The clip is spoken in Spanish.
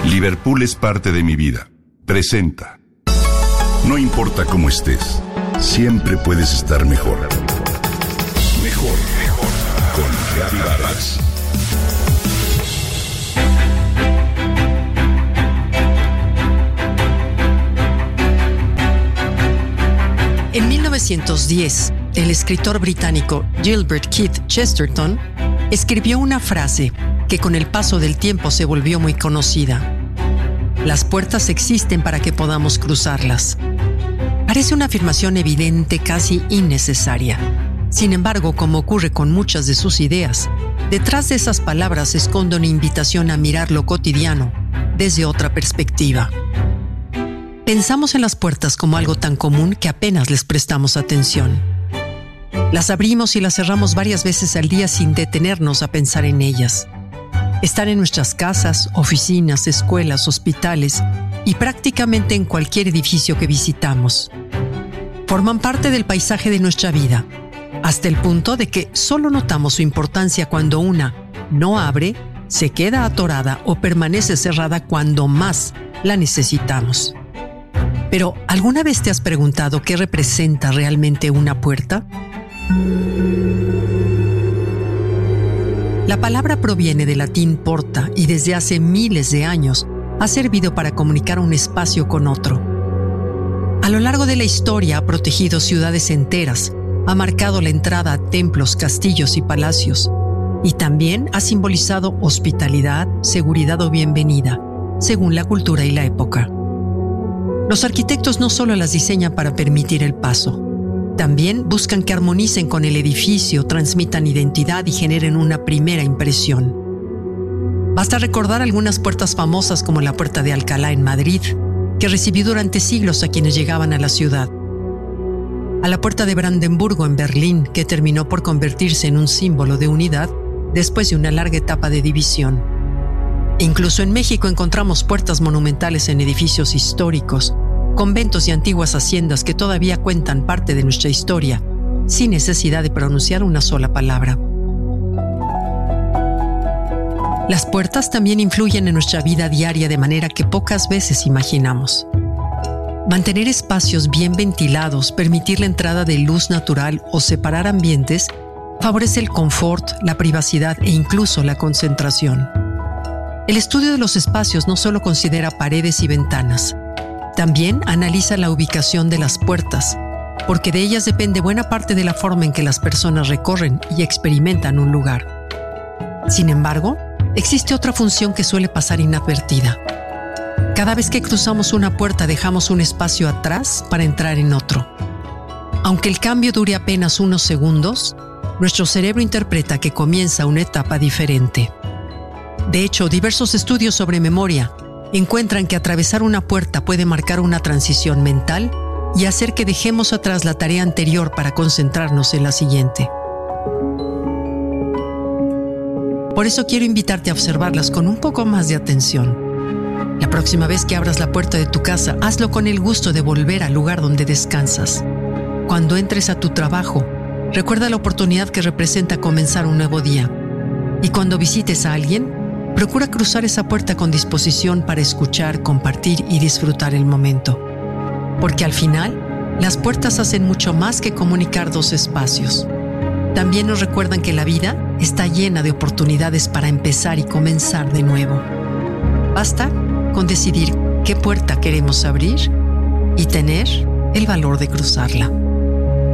Liverpool es parte de mi vida. Presenta. No importa cómo estés, siempre puedes estar mejor. Mejor, mejor. Con Gaby Vargas. En 1910, el escritor británico Gilbert Keith Chesterton escribió una frase que con el paso del tiempo se volvió muy conocida. Las puertas existen para que podamos cruzarlas. Parece una afirmación evidente, casi innecesaria. Sin embargo, como ocurre con muchas de sus ideas, detrás de esas palabras se esconde una invitación a mirar lo cotidiano desde otra perspectiva. Pensamos en las puertas como algo tan común que apenas les prestamos atención. Las abrimos y las cerramos varias veces al día sin detenernos a pensar en ellas. Están en nuestras casas, oficinas, escuelas, hospitales y prácticamente en cualquier edificio que visitamos. Forman parte del paisaje de nuestra vida, hasta el punto de que solo notamos su importancia cuando una no abre, se queda atorada o permanece cerrada cuando más la necesitamos. Pero, ¿alguna vez te has preguntado qué representa realmente una puerta? La palabra proviene del latín porta y desde hace miles de años ha servido para comunicar un espacio con otro. A lo largo de la historia ha protegido ciudades enteras, ha marcado la entrada a templos, castillos y palacios, y también ha simbolizado hospitalidad, seguridad o bienvenida, según la cultura y la época. Los arquitectos no solo las diseñan para permitir el paso, también buscan que armonicen con el edificio, transmitan identidad y generen una primera impresión. Basta recordar algunas puertas famosas como la Puerta de Alcalá en Madrid, que recibió durante siglos a quienes llegaban a la ciudad. A la Puerta de Brandenburgo en Berlín, que terminó por convertirse en un símbolo de unidad después de una larga etapa de división. E incluso en México encontramos puertas monumentales en edificios históricos, conventos y antiguas haciendas que todavía cuentan parte de nuestra historia, sin necesidad de pronunciar una sola palabra. Las puertas también influyen en nuestra vida diaria de manera que pocas veces imaginamos. Mantener espacios bien ventilados, permitir la entrada de luz natural o separar ambientes favorece el confort, la privacidad e incluso la concentración. El estudio de los espacios no solo considera paredes y ventanas, también analiza la ubicación de las puertas, porque de ellas depende buena parte de la forma en que las personas recorren y experimentan un lugar. Sin embargo, existe otra función que suele pasar inadvertida. Cada vez que cruzamos una puerta dejamos un espacio atrás para entrar en otro. Aunque el cambio dure apenas unos segundos, nuestro cerebro interpreta que comienza una etapa diferente. De hecho, diversos estudios sobre memoria encuentran que atravesar una puerta puede marcar una transición mental y hacer que dejemos atrás la tarea anterior para concentrarnos en la siguiente. Por eso quiero invitarte a observarlas con un poco más de atención. La próxima vez que abras la puerta de tu casa, hazlo con el gusto de volver al lugar donde descansas. Cuando entres a tu trabajo, recuerda la oportunidad que representa comenzar un nuevo día. Y cuando visites a alguien, procura cruzar esa puerta con disposición para escuchar, compartir y disfrutar el momento. Porque al final, las puertas hacen mucho más que comunicar dos espacios. También nos recuerdan que la vida está llena de oportunidades para empezar y comenzar de nuevo. Basta con decidir qué puerta queremos abrir y tener el valor de cruzarla.